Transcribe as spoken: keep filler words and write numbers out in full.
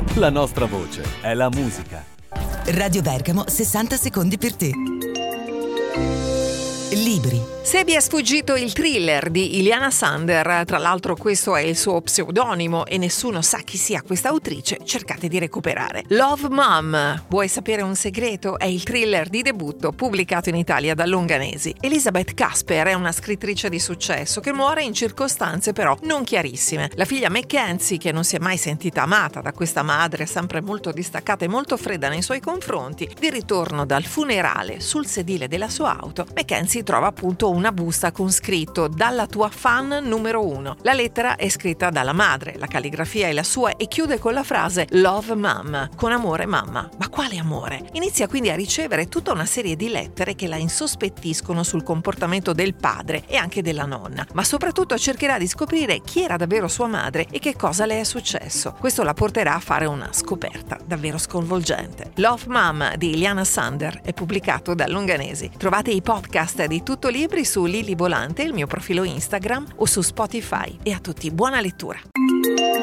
La nostra voce è la musica. Radio Bergamo, sessanta secondi per te. Libri. Se vi è sfuggito il thriller di Iliana Sander, tra l'altro questo è il suo pseudonimo e nessuno sa chi sia questa autrice, cercate di recuperare. Love Mom, vuoi sapere un segreto? È il thriller di debutto pubblicato in Italia da Longanesi. Elizabeth Casper è una scrittrice di successo che muore in circostanze però non chiarissime. La figlia Mackenzie, che non si è mai sentita amata da questa madre sempre molto distaccata e molto fredda nei suoi confronti, di ritorno dal funerale sul sedile della sua auto, Mackenzie trova appunto una busta con scritto "Dalla tua fan numero uno". La lettera è scritta dalla madre, la calligrafia è la sua e chiude con la frase "Love Mom", con amore mamma. Ma quale amore? Inizia quindi a ricevere tutta una serie di lettere che la insospettiscono sul comportamento del padre e anche della nonna, ma soprattutto cercherà di scoprire chi era davvero sua madre e che cosa le è successo. Questo la porterà a fare una scoperta davvero sconvolgente. Love Mom di Iliana Sander è pubblicato da Longanesi. Trovate i podcast di Tutto Libri su Lili Volante, il mio profilo Instagram, o su Spotify. E a tutti buona lettura.